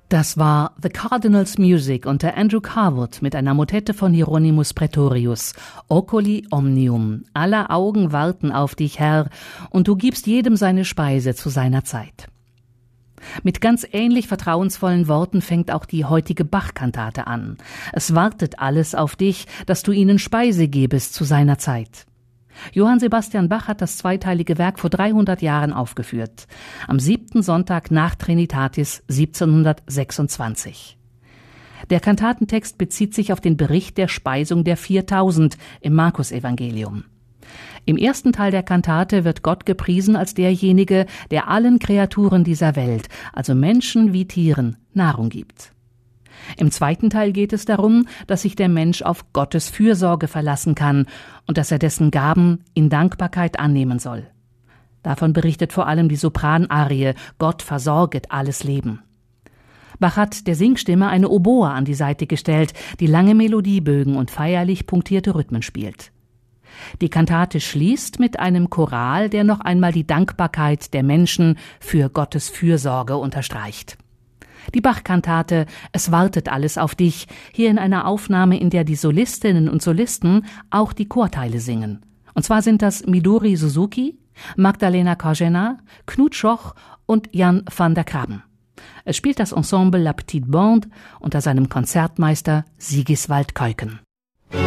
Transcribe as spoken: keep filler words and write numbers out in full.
Das war The Cardinals Music unter Andrew Carwood mit einer Motette von Hieronymus Praetorius. Oculi omnium. Aller Augen warten auf dich, Herr, und du gibst jedem seine Speise zu seiner Zeit. Mit ganz ähnlich vertrauensvollen Worten fängt auch die heutige Bach-Kantate an. Es wartet alles auf dich, dass du ihnen Speise gebest zu seiner Zeit. Johann Sebastian Bach hat das zweiteilige Werk vor dreihundert Jahren aufgeführt, am siebten Sonntag nach Trinitatis siebzehnhundertsechsundzwanzig. Der Kantatentext bezieht sich auf den Bericht der Speisung der viertausend im Markus-Evangelium. Im ersten Teil der Kantate wird Gott gepriesen als derjenige, der allen Kreaturen dieser Welt, also Menschen wie Tieren, Nahrung gibt. Im zweiten Teil geht es darum, dass sich der Mensch auf Gottes Fürsorge verlassen kann und dass er dessen Gaben in Dankbarkeit annehmen soll. Davon berichtet vor allem die Sopranarie »Gott versorget alles Leben«. Bach hat der Singstimme eine Oboe an die Seite gestellt, die lange Melodiebögen und feierlich punktierte Rhythmen spielt. Die Kantate schließt mit einem Choral, der noch einmal die Dankbarkeit der Menschen für Gottes Fürsorge unterstreicht. Die Bach-Kantate »Es wartet alles auf dich«, hier in einer Aufnahme, in der die Solistinnen und Solisten auch die Chorteile singen. Und zwar sind das Midori Suzuki, Magdalena Korzena, Knut Schoch und Jan van der Krabben. Es spielt das Ensemble La Petite Bande unter seinem Konzertmeister Sigiswald Keuken.